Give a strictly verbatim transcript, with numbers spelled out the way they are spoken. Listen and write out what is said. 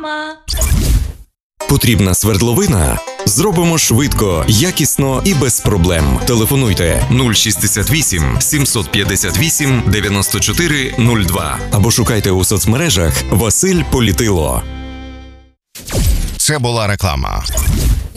Реклама. Потрібна свердловина? Зробимо швидко, якісно і без проблем. Телефонуйте нуль шістдесят вісім сімсот п'ятдесят вісім дев'яносто чотири нуль два або шукайте у соцмережах Василь Політило. Це була реклама.